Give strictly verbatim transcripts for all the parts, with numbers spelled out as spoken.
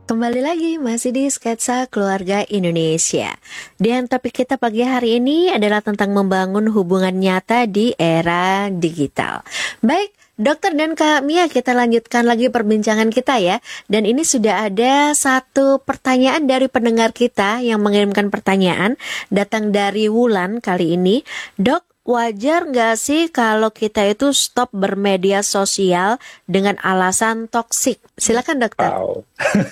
Kembali lagi masih di Sketsa Keluarga Indonesia. Dan topik kita pagi hari ini adalah tentang membangun hubungan nyata di era digital. Baik, Dokter dan Kak Mia, kita lanjutkan lagi perbincangan kita ya. Dan ini sudah ada satu pertanyaan dari pendengar kita yang mengirimkan pertanyaan, datang dari Wulan kali ini. Dok, wajar nggak sih kalau kita itu stop bermedia sosial dengan alasan toksik? Silakan dokter. Wow,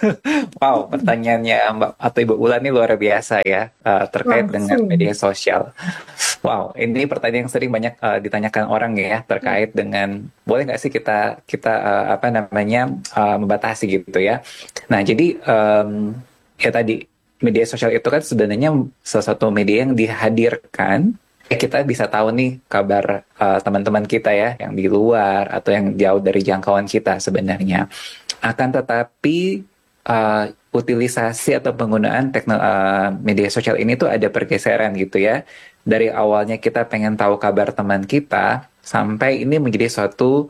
wow, pertanyaannya Mbak atau Ibu Ulan ini luar biasa ya, uh, terkait dengan Langsung. media sosial. Wow, ini pertanyaan yang sering banyak uh, ditanyakan orang ya, terkait dengan boleh nggak sih kita kita uh, apa namanya uh, membatasi gitu ya. Nah, jadi um, ya tadi media sosial itu kan sebenarnya salah satu media yang dihadirkan. Eh, kita bisa tahu nih kabar uh, teman-teman kita ya yang di luar atau yang jauh dari jangkauan kita sebenarnya. Akan tetapi uh, utilisasi atau penggunaan teknologi uh, media sosial ini tuh ada pergeseran gitu ya. Dari awalnya kita pengen tahu kabar teman kita sampai ini menjadi suatu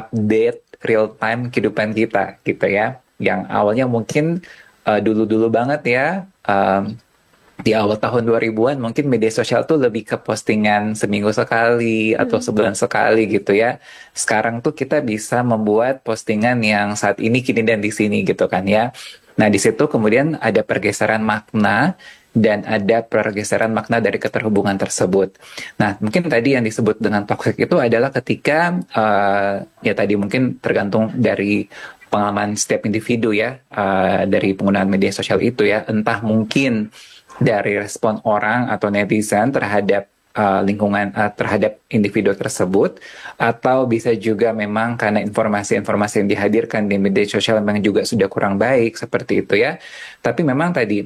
update real time kehidupan kita gitu ya. Yang awalnya mungkin uh, dulu-dulu banget ya. Um, di awal tahun dua ribuan mungkin media sosial tuh lebih ke postingan seminggu sekali atau sebulan sekali gitu ya. Sekarang tuh kita bisa membuat postingan yang saat ini, kini, dan di sini gitu kan ya. Nah, di situ kemudian ada pergeseran makna dan ada pergeseran makna dari keterhubungan tersebut. Nah, mungkin tadi yang disebut dengan toxic itu adalah ketika uh, ya tadi mungkin tergantung dari pengalaman setiap individu ya, uh, dari penggunaan media sosial itu ya, entah mungkin dari respon orang atau netizen terhadap uh, lingkungan, uh, terhadap individu tersebut, atau bisa juga memang karena informasi-informasi yang dihadirkan di media sosial memang juga sudah kurang baik seperti itu ya. Tapi memang tadi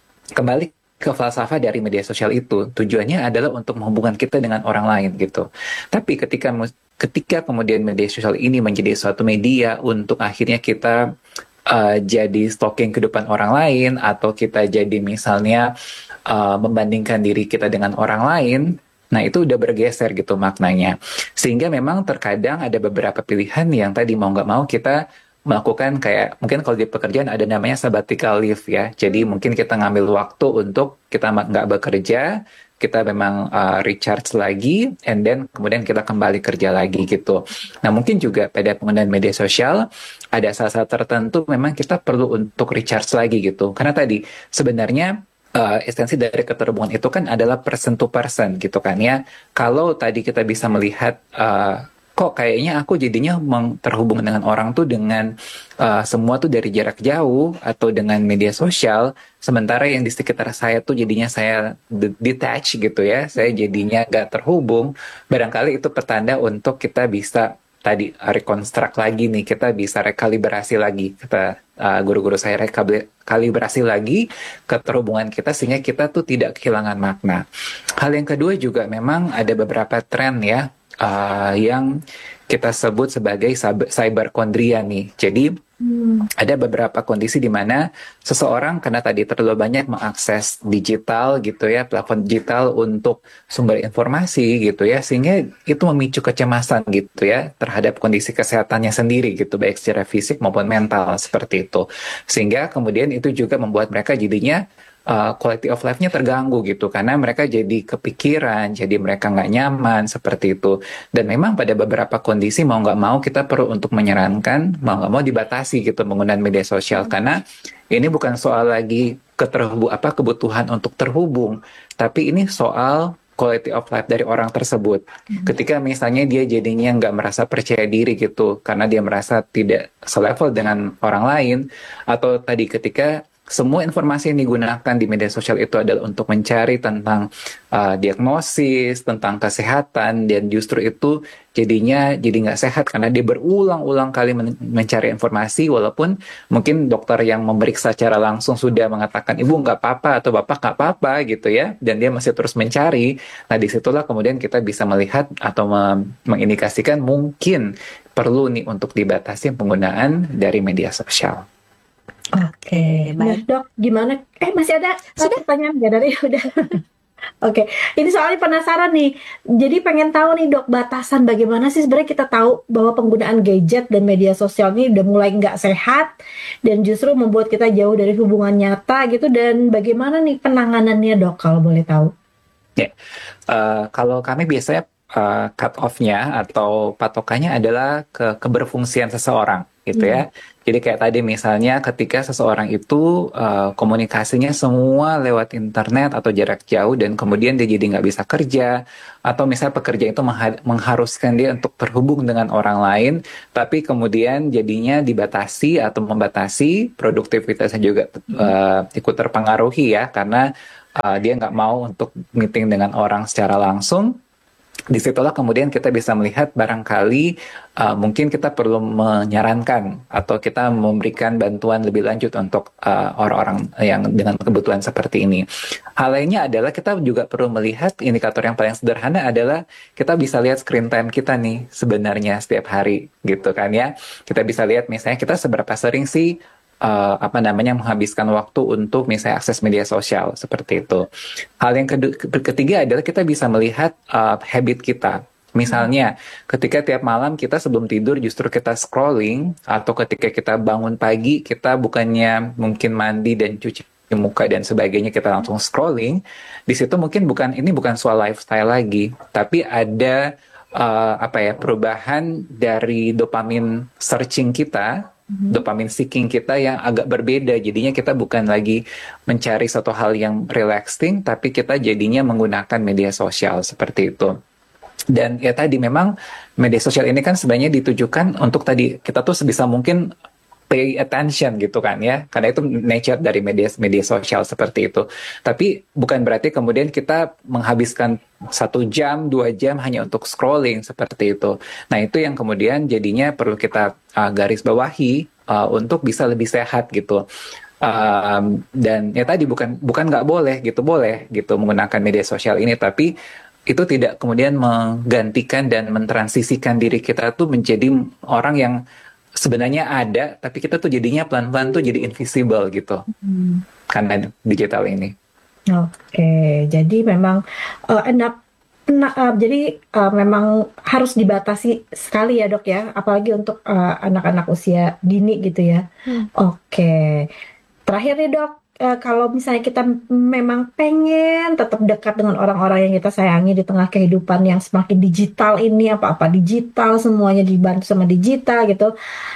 kembali ke falsafah dari media sosial itu tujuannya adalah untuk menghubungkan kita dengan orang lain gitu. Tapi ketika ketika kemudian media sosial ini menjadi suatu media untuk akhirnya kita Uh, jadi stalking kehidupan orang lain, atau kita jadi misalnya uh, membandingkan diri kita dengan orang lain, nah itu udah bergeser gitu maknanya. Sehingga memang terkadang ada beberapa pilihan yang tadi mau nggak mau kita melakukan, kayak mungkin kalau di pekerjaan ada namanya sabbatical leave ya. Jadi mungkin kita ngambil waktu untuk kita nggak bekerja, kita memang uh, recharge lagi, and then kemudian kita kembali kerja lagi gitu. Nah, mungkin juga pada penggunaan media sosial ada saat-saat tertentu memang kita perlu untuk recharge lagi gitu. Karena tadi sebenarnya uh, esensi dari keterhubungan itu kan adalah person to person gitu kan ya. Kalau tadi kita bisa melihat uh, kok kayaknya aku jadinya terhubung dengan orang tuh dengan uh, semua tuh dari jarak jauh atau dengan media sosial, sementara yang di sekitar saya tuh jadinya saya detach gitu ya, saya jadinya gak terhubung. Barangkali itu pertanda untuk kita bisa tadi rekonstruk lagi nih, kita bisa rekalibrasi lagi, kita uh, guru-guru saya rekalibrasi lagi keterhubungan kita sehingga kita tuh tidak kehilangan makna. Hal yang kedua juga memang ada beberapa tren ya, Uh, yang kita sebut sebagai cyberkondria nih. Jadi hmm. ada beberapa kondisi di mana seseorang karena tadi terlalu banyak mengakses digital gitu ya, platform digital untuk sumber informasi gitu ya, sehingga itu memicu kecemasan gitu ya terhadap kondisi kesehatannya sendiri gitu, baik secara fisik maupun mental seperti itu. Sehingga kemudian itu juga membuat mereka jadinya Uh, quality of life-nya terganggu gitu, karena mereka jadi kepikiran, jadi mereka nggak nyaman seperti itu. Dan memang pada beberapa kondisi mau nggak mau kita perlu untuk menyarankan, mau nggak mau dibatasi gitu penggunaan media sosial, karena ini bukan soal lagi keterhubung apa kebutuhan untuk terhubung, tapi ini soal quality of life dari orang tersebut. Ketika misalnya dia jadinya nggak merasa percaya diri gitu, karena dia merasa tidak selevel dengan orang lain, atau tadi ketika semua informasi yang digunakan di media sosial itu adalah untuk mencari tentang uh, diagnosis, tentang kesehatan, dan justru itu jadinya jadi nggak sehat karena dia berulang-ulang kali men- mencari informasi, walaupun mungkin dokter yang memeriksa secara langsung sudah mengatakan ibu nggak apa-apa atau bapak nggak apa-apa gitu ya, dan dia masih terus mencari. Nah, disitulah kemudian kita bisa melihat atau mem- mengindikasikan mungkin perlu nih untuk dibatasi penggunaan dari media sosial. Oke, Nah, baik. Dok, gimana? Eh, masih ada Sudah? pertanyaan nggak dari udah? Oke, ini soalnya penasaran nih. Jadi pengen tahu nih dok, batasan bagaimana sih sebenarnya kita tahu bahwa penggunaan gadget dan media sosial ini udah mulai nggak sehat dan justru membuat kita jauh dari hubungan nyata gitu. Dan bagaimana nih penanganannya dok kalau boleh tahu? Ya, eh, kalau kami biasanya eh, cut off-nya atau patokannya adalah ke keberfungsian seseorang, gitu Hmm. ya. Jadi kayak tadi misalnya ketika seseorang itu eh, komunikasinya semua lewat internet atau jarak jauh dan kemudian dia jadi nggak bisa kerja, atau misalnya pekerja itu mengha- mengharuskan dia untuk terhubung dengan orang lain, tapi kemudian jadinya dibatasi atau membatasi produktivitasnya juga eh, ikut terpengaruhi ya, karena uh, dia nggak mau untuk meeting dengan orang secara langsung. Disitulah kemudian kita bisa melihat barangkali uh, mungkin kita perlu menyarankan atau kita memberikan bantuan lebih lanjut untuk uh, orang-orang yang dengan kebutuhan seperti ini. Hal lainnya adalah kita juga perlu melihat indikator yang paling sederhana adalah kita bisa lihat screen time kita nih sebenarnya setiap hari gitu kan ya. Kita bisa lihat misalnya kita seberapa sering sih uh, apa namanya menghabiskan waktu untuk misalnya akses media sosial seperti itu. Hal yang kedu- ketiga adalah kita bisa melihat uh, habit kita. Misalnya, ketika tiap malam kita sebelum tidur justru kita scrolling, atau ketika kita bangun pagi kita bukannya mungkin mandi dan cuci muka dan sebagainya kita langsung scrolling, di situ mungkin bukan ini bukan soal lifestyle lagi, tapi ada uh, apa ya perubahan dari dopamin searching kita, dopamin seeking kita yang agak berbeda. Jadinya kita bukan lagi mencari satu hal yang relaxing, tapi kita jadinya menggunakan media sosial seperti itu. Dan ya tadi memang media sosial ini kan sebenarnya ditujukan untuk tadi kita tuh sebisa mungkin pay attention gitu kan ya, karena itu nature dari media media sosial seperti itu. Tapi bukan berarti kemudian kita menghabiskan satu jam dua jam hanya untuk scrolling seperti itu. Nah itu yang kemudian jadinya perlu kita uh, garis bawahi uh, untuk bisa lebih sehat gitu. Um, dan ya tadi bukan bukan nggak boleh gitu, boleh gitu menggunakan media sosial ini, tapi itu tidak kemudian menggantikan dan mentransisikan diri kita tuh menjadi orang yang sebenarnya ada, tapi kita tuh jadinya pelan-pelan tuh jadi invisible gitu Hmm. karena digital ini. Oke, jadi memang eh, enak. Nah, eh, jadi eh, memang harus dibatasi sekali ya dok ya, apalagi untuk eh, anak-anak usia dini gitu ya. Hmm. Oke, terakhir nih dok, eh, kalau misalnya kita m- memang pengen tetap dekat dengan orang-orang yang kita sayangi di tengah kehidupan yang semakin digital ini, apa-apa digital, semuanya dibantu sama digital gitu,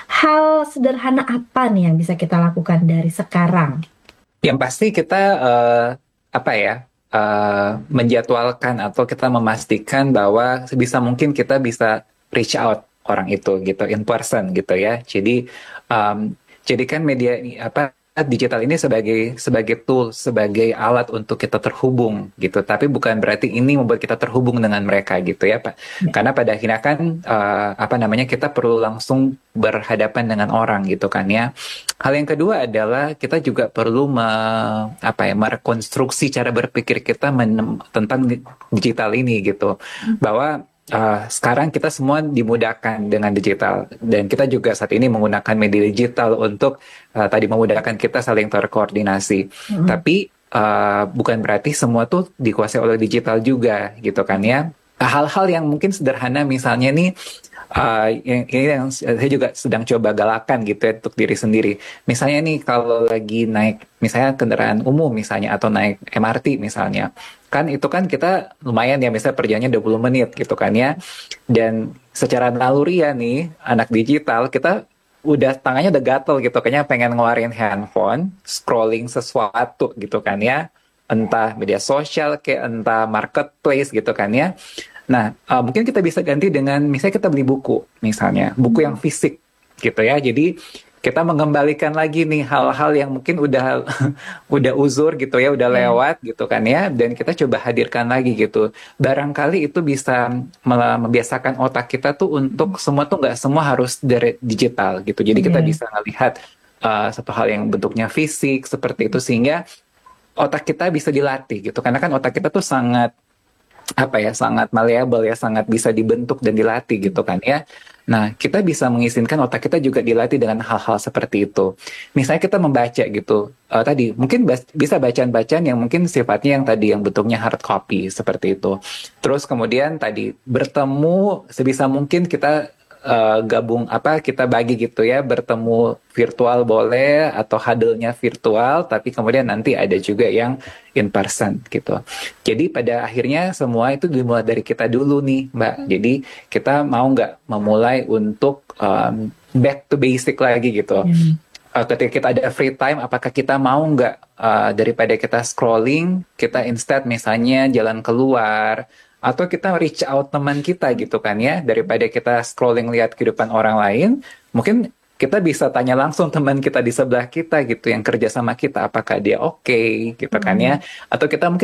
hal sederhana apa nih yang bisa kita lakukan dari sekarang? Yang pasti kita eh, apa ya eh, menjadwalkan atau kita memastikan bahwa sebisa mungkin kita bisa reach out orang itu gitu in person gitu ya. Jadi um, jadikan media ini apa digital ini sebagai sebagai tool, sebagai alat untuk kita terhubung gitu. Tapi bukan berarti ini membuat kita terhubung dengan mereka gitu ya, Pak. Ya. Karena pada akhirnya kan eh, apa namanya kita perlu langsung berhadapan dengan orang gitu kan ya. Hal yang kedua adalah kita juga perlu me, apa ya, merekonstruksi cara berpikir kita menem- tentang di- digital ini gitu. Bahwa uh, sekarang kita semua dimudahkan dengan digital dan kita juga saat ini menggunakan media digital untuk uh, tadi memudahkan kita saling terkoordinasi. Mm-mm. Tapi uh, bukan berarti semua tuh dikuasai oleh digital juga gitu kan ya. Hal-hal yang mungkin sederhana misalnya nih Uh, yang, ini yang saya juga sedang coba galakan gitu ya untuk diri sendiri. Misalnya nih kalau lagi naik misalnya kendaraan umum misalnya atau naik M R T misalnya. Kan itu kan kita lumayan ya misalnya perjalanannya dua puluh menit gitu kan ya. Dan secara naluri ya nih anak digital kita udah tangannya udah gatel gitu kayaknya pengen ngeluarin handphone, scrolling sesuatu gitu kan ya. Entah media sosial kayak entah marketplace gitu kan ya. Nah, uh, mungkin kita bisa ganti dengan misalnya kita beli buku, misalnya buku yang fisik, gitu ya. Jadi kita mengembalikan lagi nih hal-hal yang mungkin udah udah uzur gitu ya, udah Ya. lewat gitu kan ya, dan kita coba hadirkan lagi gitu. Barangkali itu bisa mel- membiasakan otak kita tuh untuk semua tuh nggak semua harus dari digital gitu. Jadi kita Ya. bisa melihat uh, satu hal yang bentuknya fisik seperti itu sehingga otak kita bisa dilatih gitu. Karena kan otak kita tuh sangat apa ya, sangat malleable ya, sangat bisa dibentuk dan dilatih gitu kan ya. Nah, kita bisa mengizinkan otak kita juga dilatih dengan hal-hal seperti itu. Misalnya kita membaca gitu, eh, tadi mungkin bas- bisa bacaan-bacaan yang mungkin sifatnya yang tadi yang bentuknya hard copy seperti itu. Terus kemudian tadi bertemu sebisa mungkin kita eh, gabung apa kita bagi gitu ya, bertemu virtual boleh atau huddle-nya virtual, tapi kemudian nanti ada juga yang in person gitu. Jadi pada akhirnya semua itu dimulai dari kita dulu nih, Mbak. Jadi kita mau nggak memulai untuk um, back to basic lagi gitu. Hmm. Uh, ketika kita ada free time, apakah kita mau nggak uh, daripada kita scrolling, kita instead misalnya jalan keluar, atau kita reach out teman kita gitu kan ya, daripada kita scrolling lihat kehidupan orang lain, mungkin kita bisa tanya langsung teman kita di sebelah kita gitu yang kerja sama kita, apakah dia oke gitu kan ya, atau kita mungkin